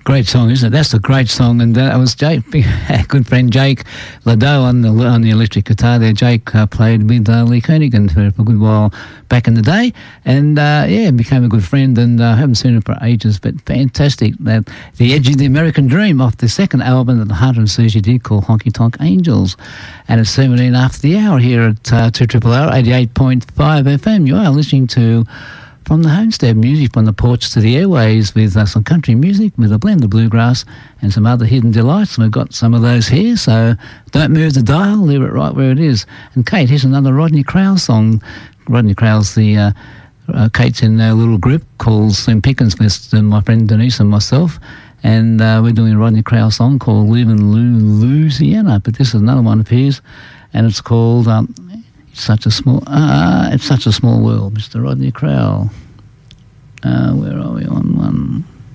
Great song, isn't it? That's a great song, and that was Jake, good friend Jake Ladeau on the electric guitar there. Jake played with Lee Kernaghan for a good while back in the day, and became a good friend, and I haven't seen him for ages, but fantastic. The Edge of the American Dream off the second album that the Hunter and Susie did called Honky Tonk Angels, and it's 17 after the hour here at 2RRR 88.5 FM. You are listening to From the Homestead, music from the porch to the airways, with some country music, with a blend of bluegrass and some other hidden delights. And we've got some of those here, so don't move the dial, leave it right where it is. And Kate, here's another Rodney Crowell song. Rodney Crowell's Kate's in a little group called Slim Pickens with my friend Denise and myself, and we're doing a Rodney Crowell song called Live in Louisiana, but this is another one of his, and it's called It's Such a Small World, Mr. Rodney Crowell. Where are we on?